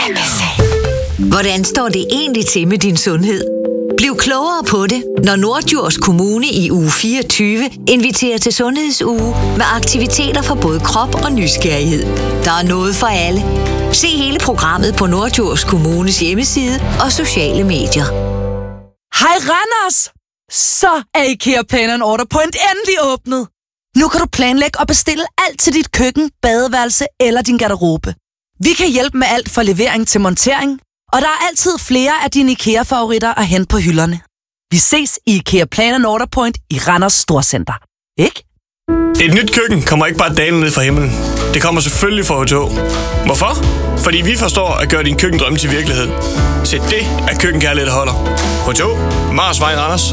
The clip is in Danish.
Hvordan står det egentlig til med din sundhed? Bliv klogere på det, når Norddjurs Kommune i uge 24 inviterer til Sundhedsuge med aktiviteter for både krop og nysgerrighed. Der er noget for alle. Se hele programmet på Norddjurs Kommunes hjemmeside og sociale medier. Hej Randers! Så er IKEA Plan & Order Point endelig åbnet. Nu kan du planlægge og bestille alt til dit køkken, badeværelse eller din garderobe. Vi kan hjælpe med alt fra levering til montering, og der er altid flere af dine IKEA-favoritter at hente på hylderne. Vi ses i IKEA Plan & Order Point i Randers Storcenter. Ikke? Et nyt køkken kommer ikke bare dalende ned fra himlen. Det kommer selvfølgelig fra H2. Hvorfor? Fordi vi forstår at gøre din køkkendrømme til virkelighed. Se, det er køkkenkærlighed, der holder. H2, Marsvej, Randers.